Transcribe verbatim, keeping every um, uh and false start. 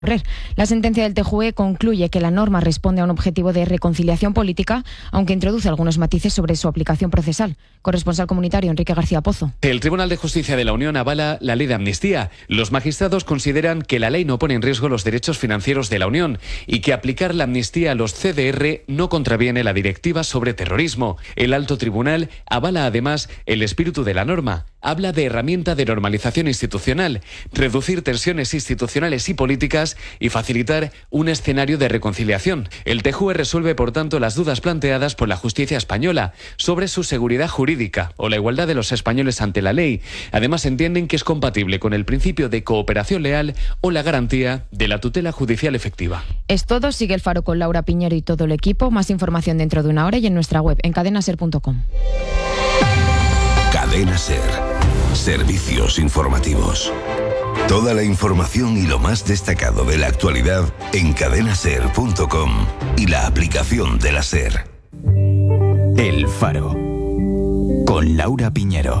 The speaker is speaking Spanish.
La sentencia del T J U E concluye que la norma responde a un objetivo de reconciliación política, aunque introduce algunos matices sobre su aplicación procesal. Corresponsal comunitario Enrique García Pozo. El Tribunal de Justicia de la Unión avala la ley de amnistía. Los magistrados consideran que la ley no pone en riesgo los derechos financieros de la Unión y que aplicar la amnistía a los C D R no contraviene la directiva sobre terrorismo. El alto tribunal avala además el espíritu de la norma. Habla de herramienta de normalización institucional, reducir tensiones institucionales y políticas y facilitar un escenario de reconciliación. El T J U E resuelve, por tanto, las dudas planteadas por la justicia española sobre su seguridad jurídica o la igualdad de los españoles ante la ley. Además, entienden que es compatible con el principio de cooperación leal o la garantía de la tutela judicial efectiva. Es todo. Sigue El Faro con Laura Piñero y todo el equipo. Más información dentro de una hora y en nuestra web en cadena ser punto com. Cadena Ser. Servicios informativos. Toda la información y lo más destacado de la actualidad en cadena ser punto com y la aplicación de la SER. El Faro con Laura Piñero.